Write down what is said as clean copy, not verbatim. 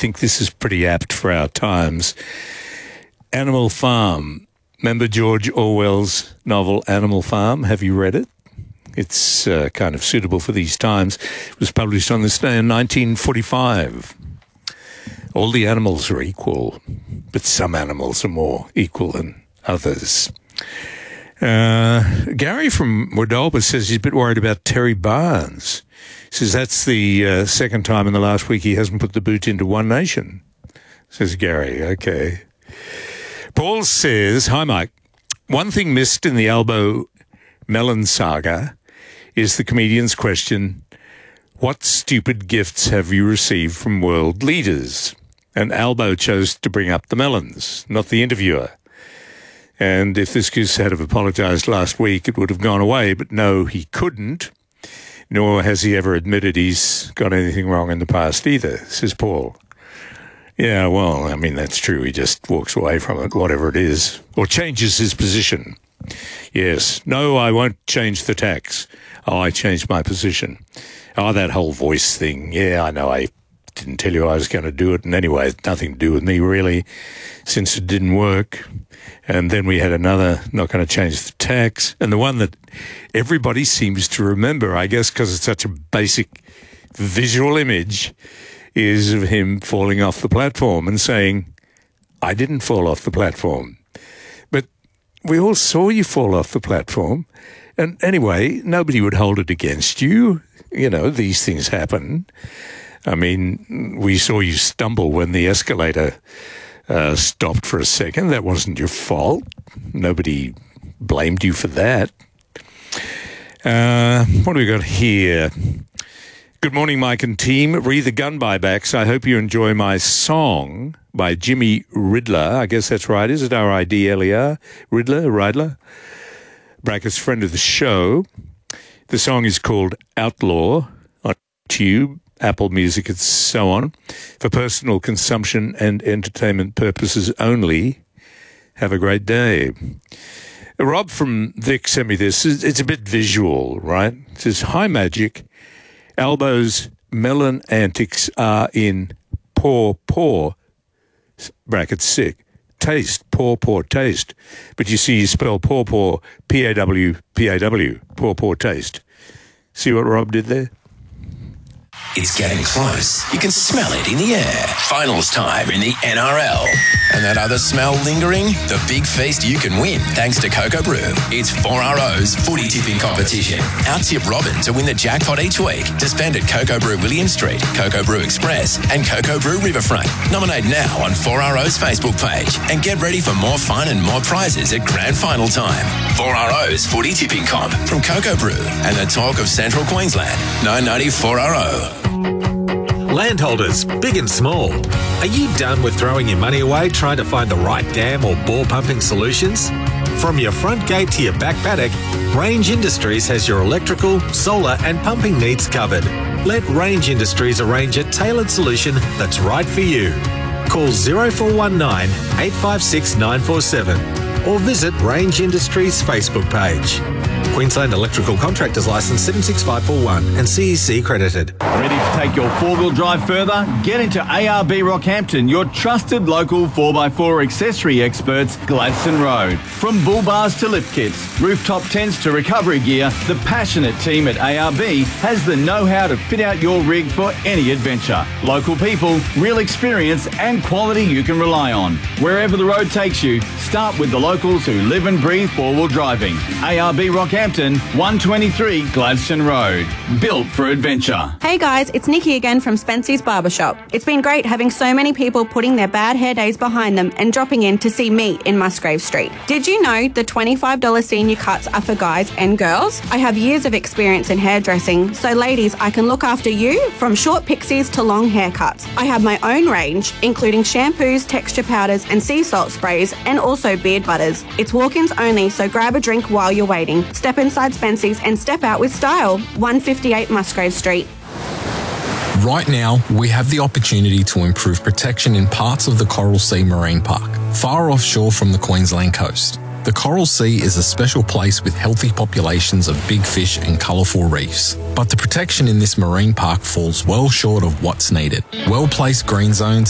think this is pretty apt for our times. Animal Farm. Remember George Orwell's novel Animal Farm? Have you read it? It's kind of suitable for these times. It was published on this day in 1945. All the animals are equal, but some animals are more equal than others. Gary from Wadalba says he's a bit worried about Terry Barnes. He says that's the second time in the last week he hasn't put the boot into One Nation. Says Gary, okay. Paul says, hi Mike, one thing missed in the Albo Melon saga is the comedian's question, what stupid gifts have you received from world leaders? And Albo chose to bring up the melons, not the interviewer. And if this goose had have apologised last week, it would have gone away. But no, he couldn't, nor has he ever admitted he's got anything wrong in the past either, says Paul. Yeah, well, I mean, that's true. He just walks away from it, whatever it is, or changes his position. Yes. No, I won't change the tax. Oh, I changed my position. Oh, that whole voice thing. Yeah, I know. I didn't tell you I was going to do it. And anyway, it's nothing to do with me, really, since it didn't work. And then we had another, not going to change the tax. And the one that everybody seems to remember, I guess because it's such a basic visual image, is of him falling off the platform and saying, I didn't fall off the platform. But we all saw you fall off the platform. And anyway, nobody would hold it against you. You know, these things happen. I mean, we saw you stumble when the escalator stopped for a second. That wasn't your fault. Nobody blamed you for that. What do we got here? Good morning, Mike and team. Re the gun buybacks. I hope you enjoy my song by Jimmy Ridler. I guess that's right. Is it R-I-D-L-E-R? Ridler? Brackets, friend of the show. The song is called Outlaw on YouTube, Apple Music, and so on, for personal consumption and entertainment purposes only. Have a great day. Rob from Vic sent me this. It's a bit visual, right? It says, hi, Magic. Albo's melon antics are in poor, brackets sick, taste, poor taste. But you see, you spell poor, P-A-W, poor taste. See what Rob did there? It's getting close. You can smell it in the air. Finals time in the NRL. And that other smell lingering? The big feast you can win thanks to Cocoa Brew. It's 4RO's footy tipping competition. Out-tip Robin to win the jackpot each week. To spend at Cocoa Brew William Street, Cocoa Brew Express and Cocoa Brew Riverfront. Nominate now on 4RO's Facebook page. And get ready for more fun and more prizes at grand final time. 4RO's footy tipping comp from Cocoa Brew and the talk of Central Queensland. 990 4RO. Landholders, big and small, are you done with throwing your money away trying to find the right dam or bore pumping solutions? From your front gate to your back paddock, Range Industries has your electrical, solar and pumping needs covered. Let Range Industries arrange a tailored solution that's right for you. Call 0419 856 947 or visit Range Industries Facebook page. Queensland Electrical Contractors Licence 76541 and CEC credited. Ready to take your four-wheel drive further? Get into ARB Rockhampton, your trusted local 4x4 accessory experts, Gladstone Road. From bull bars to lift kits, rooftop tents to recovery gear, the passionate team at ARB has the know-how to fit out your rig for any adventure. Local people, real experience and quality you can rely on. Wherever the road takes you, start with the locals who live and breathe four-wheel driving. ARB Rockhampton, 123 Gladstone Road. Built for adventure. Hey guys, it's Nikki again from Spency's Barbershop. It's been great having so many people putting their bad hair days behind them and dropping in to see me in Musgrave Street. Did you know the $25 senior cuts are for guys and girls? I have years of experience in hairdressing, so ladies, I can look after you from short pixies to long haircuts. I have my own range, including shampoos, texture powders and sea salt sprays, and also beard butters. It's walk-ins only, so grab a drink while you're waiting. Step inside Spency's and step out with style. 158 Musgrave Street. Right now, we have the opportunity to improve protection in parts of the Coral Sea Marine Park, far offshore from the Queensland coast. The Coral Sea is a special place with healthy populations of big fish and colourful reefs. But the protection in this marine park falls well short of what's needed. Well-placed green zones